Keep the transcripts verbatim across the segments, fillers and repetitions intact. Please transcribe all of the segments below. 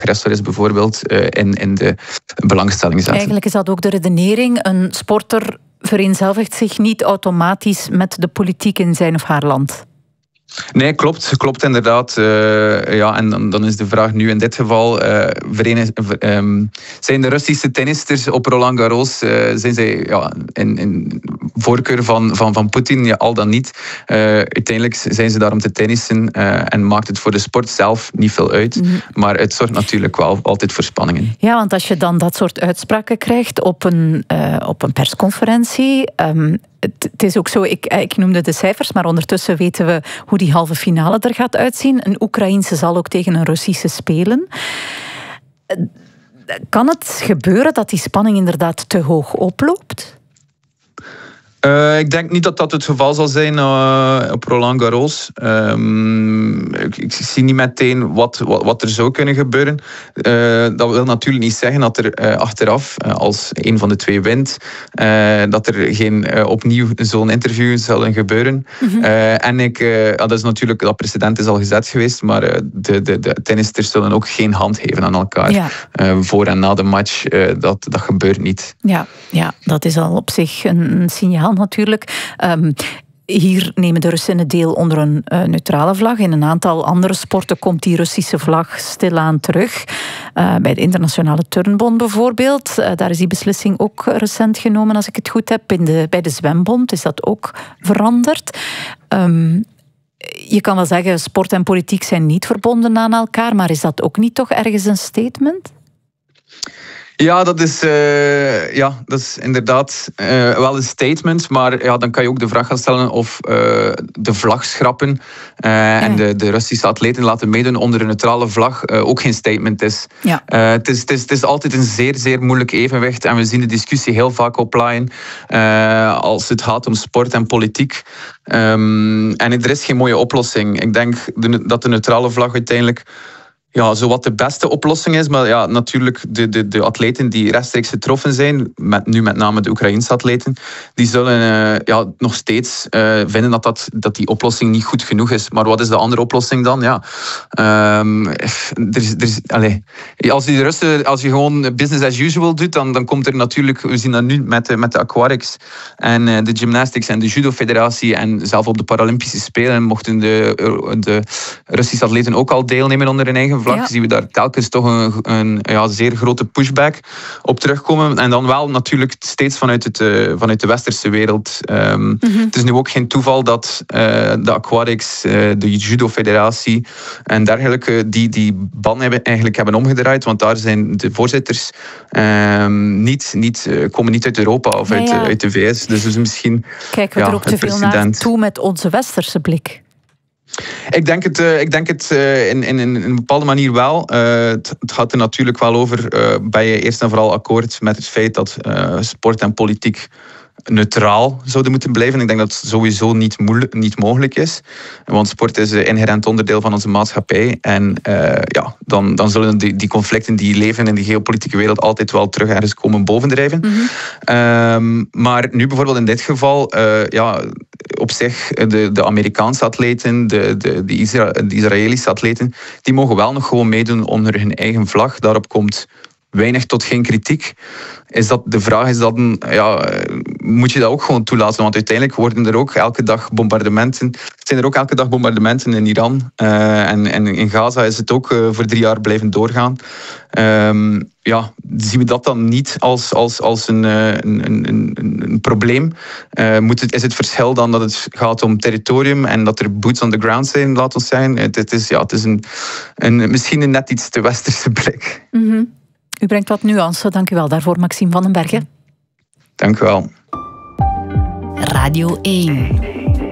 agressor is bijvoorbeeld uh, in, in de belangstelling zetten. Eigenlijk is dat ook de redenering. Een sporter vereenzelvigt zich niet automatisch met de politiek in zijn of haar land. Nee, klopt. Klopt inderdaad. Uh, ja, en dan, dan is de vraag nu in dit geval, uh, verenig, um, zijn de Russische tennisters op Roland Garros, uh, zijn zij ja, in, in voorkeur van, van, van Poetin, ja, al dan niet. Uh, uiteindelijk zijn ze daar om te tennissen uh, en maakt het voor de sport zelf niet veel uit. Mm. Maar het zorgt natuurlijk wel altijd voor spanningen. Ja, want als je dan dat soort uitspraken krijgt op een, uh, op een persconferentie... Um, Het is ook zo, ik, ik noemde de cijfers, maar ondertussen weten we hoe die halve finale er gaat uitzien. Een Oekraïense zal ook tegen een Russische spelen. Kan het gebeuren dat die spanning inderdaad te hoog oploopt? Uh, ik denk niet dat dat het geval zal zijn uh, op Roland Garros. Um, ik, ik zie niet meteen wat, wat, wat er zou kunnen gebeuren. Uh, dat wil natuurlijk niet zeggen dat er uh, achteraf, uh, als een van de twee wint, uh, dat er geen uh, opnieuw zo'n interview zal gebeuren. Mm-hmm. Uh, en ik, uh, dat is natuurlijk, dat precedent is al gezet geweest, maar uh, de, de, de tennisters zullen ook geen hand geven aan elkaar. Ja. Uh, voor en na de match, uh, dat, dat gebeurt niet. Ja, ja, dat is al op zich een, een signaal. Natuurlijk. Um, hier nemen de Russen deel onder een uh, neutrale vlag. In een aantal andere sporten komt die Russische vlag stilaan terug. Uh, bij de Internationale Turnbond bijvoorbeeld. Uh, daar is die beslissing ook recent genomen, als ik het goed heb. In de, bij de Zwembond is dat ook veranderd. Um, je kan wel zeggen, sport en politiek zijn niet verbonden aan elkaar, maar is dat ook niet toch ergens een statement? Ja, dat is, uh, ja, dat is inderdaad uh, wel een statement. Maar ja, dan kan je ook de vraag gaan stellen of uh, de vlag schrappen uh, ja. en de, de Russische atleten laten meedoen onder een neutrale vlag uh, ook geen statement is. Ja. Uh, het is, het is. Het is altijd een zeer, zeer moeilijk evenwicht. En we zien de discussie heel vaak oplaaien uh, als het gaat om sport en politiek. Um, en er is geen mooie oplossing. Ik denk de, dat de neutrale vlag uiteindelijk ja, zowat de beste oplossing is. Maar ja, natuurlijk de, de, de atleten die rechtstreeks getroffen zijn, met, nu met name de Oekraïense atleten, die zullen uh, ja, nog steeds uh, vinden dat, dat, dat die oplossing niet goed genoeg is. Maar wat is de andere oplossing dan? Ja, um, er is, er is, allez, als, die Russen, als je gewoon business as usual doet, dan, dan komt er natuurlijk, we zien dat nu met de, met de aquatics en uh, de gymnastics en de judo-federatie en zelf op de Paralympische Spelen mochten de, de Russische atleten ook al deelnemen onder hun eigen vlak, ja. zien we daar telkens toch een, een ja, zeer grote pushback op terugkomen. En dan wel natuurlijk steeds vanuit, het, uh, vanuit de westerse wereld. Um, mm-hmm. Het is nu ook geen toeval dat uh, de aquatics, uh, de judo-federatie en dergelijke die die ban hebben, eigenlijk hebben omgedraaid. Want daar zijn de voorzitters um, niet, niet, uh, komen niet uit Europa of ja, uit, ja. uit de V S. Dus, dus misschien kijken we ja, er ook te veel naar toe met onze westerse blik. Ik denk het, uh, ik denk het uh, in, in, in een bepaalde manier wel. Uh, het, het gaat er natuurlijk wel over, uh, ben je eerst en vooral akkoord met het feit dat uh, sport en politiek neutraal zouden moeten blijven. Ik denk dat het sowieso niet, moeilijk, niet mogelijk is. Want sport is een inherent onderdeel van onze maatschappij. En uh, ja, dan, dan zullen die, die conflicten die leven in de geopolitieke wereld altijd wel terug ergens komen bovendrijven. Mm-hmm. Um, maar nu bijvoorbeeld in dit geval, uh, ja, op zich, de, de Amerikaanse atleten, de, de, de, Isra- de Israëlische atleten, die mogen wel nog gewoon meedoen onder hun eigen vlag. Daarop komt weinig tot geen kritiek. Is dat, de vraag is dan, ja, moet je dat ook gewoon toelaten? Want uiteindelijk worden er ook elke dag bombardementen. Zijn er ook elke dag bombardementen in Iran. Uh, en, en in Gaza is het ook uh, voor drie jaar blijven doorgaan. Um, ja, zien we dat dan niet als, als, als een, een, een, een, een probleem? Uh, moet het, is het verschil dan dat het gaat om territorium en dat er boots on the ground zijn, laat ons zeggen? Het, het is, ja, het is een, een, misschien een net iets te westerse blik. Mm-hmm. U brengt wat nuance. Dank u wel daarvoor, Maxime van den Bergen. Dank u wel. Radio één.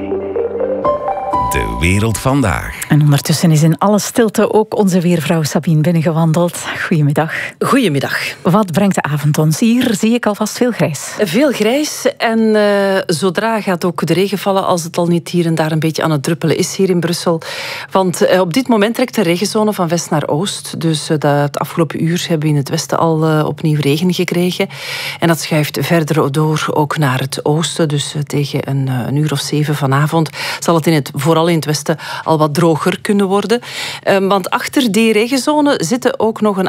De wereld vandaag. En ondertussen is in alle stilte ook onze weervrouw Sabine binnengewandeld. Goedemiddag. Goedemiddag. Wat brengt de avond ons? Hier zie ik alvast veel grijs. Veel grijs en uh, zodra gaat ook de regen vallen, als het al niet hier en daar een beetje aan het druppelen is hier in Brussel. Want uh, op dit moment trekt de regenzone van west naar oost. Dus uh, dat, het afgelopen uur hebben we in het westen al uh, opnieuw regen gekregen. En dat schuift verder door ook naar het oosten. Dus uh, tegen een, uh, een uur of zeven vanavond zal het in het vooral vooral in het westen al wat droger kunnen worden. Um, want achter die regenzone zitten ook nog een